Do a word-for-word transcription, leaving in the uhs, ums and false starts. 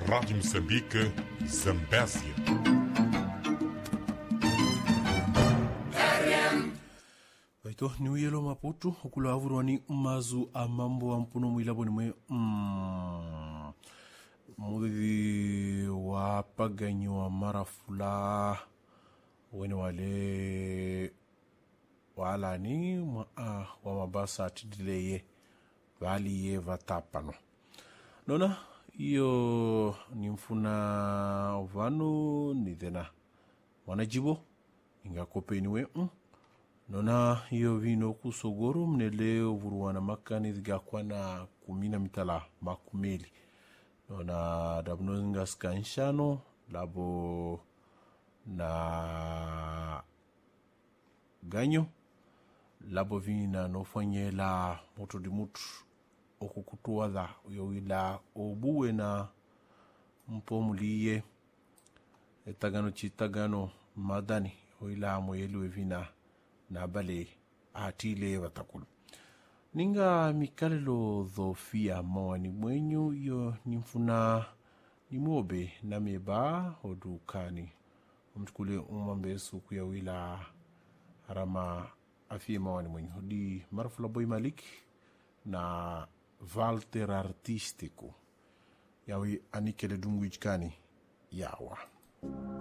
Rádio Moçambique, Zambésia. Waito ni uyelo Maputo ukula avurwani mazu amambo wa mpuno mwilaboni mwe mm, mudhi wapaganyo wa marafula wene wale wala ni ma, ah, wa mabasa atidileye wali ye vatapano nona iyo ni mfuna ovano ni dhena wanajibo inga kopeniwe mm. Nona iyo vino kusogoro mnele uvuruwana makani zigakwa na kumina mitala makumeli. Nona dabno nga skanshano labo na ganyo labo vina nofanye la moto di mutu okukutuwaza uyowila obuwe na mpomuliye etagano chitagano madani oila moyelu vina na bale atile watakulu ninga mikalelo dhofia mawani mwenyu yo nimfuna nimobe na meba odukani umtukule umambesu kuya wila harama afia mawani mwenyu di marfula boy malik na Walter Artistico yawi anikele dungu ichkani yawa